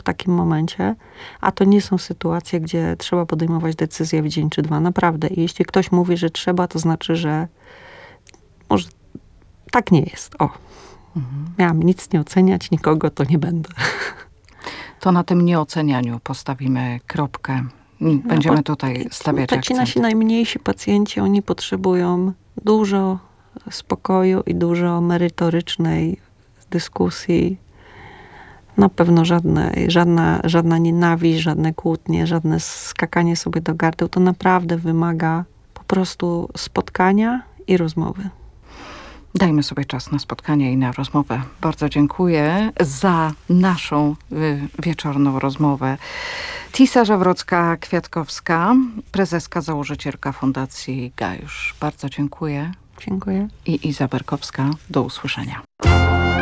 w takim momencie, a to nie są sytuacje, gdzie trzeba podejmować decyzję w dzień czy dwa. Naprawdę. I jeśli ktoś mówi, że trzeba, to znaczy, że może tak nie jest. O, miałam nic nie oceniać, nikogo, to nie będę. To na tym nieocenianiu postawimy kropkę. Będziemy tutaj stawiać akcent. Ci nasi najmniejsi pacjenci, oni potrzebują dużo spokoju i dużo merytorycznej dyskusji. Na pewno żadna nienawiść, żadne kłótnie, żadne skakanie sobie do gardeł. To naprawdę wymaga po prostu spotkania i rozmowy. Dajmy sobie czas na spotkanie i na rozmowę. Bardzo dziękuję za naszą wieczorną rozmowę. Tisa Żawrocka-Kwiatkowska, prezeska, założycielka Fundacji Gajusz. Bardzo dziękuję. Dziękuję. I Iza Berkowska. Do usłyszenia.